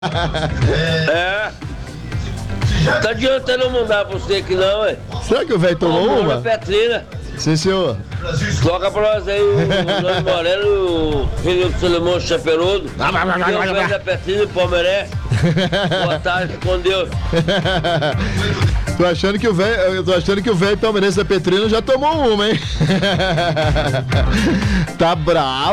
Tá adiantando eu mandar pra você aqui não, ué. Será que o velho tomou uma? Petrina. Sim, senhor. Toca pra nós aí o Nando Moreno, o filho do Solimão Chaperodo. E o velho da Petrina, o Palmeiré. Boa tarde, com Deus. Tô achando que o velho palmeirense da Petrina já tomou uma, hein? Tá bravo.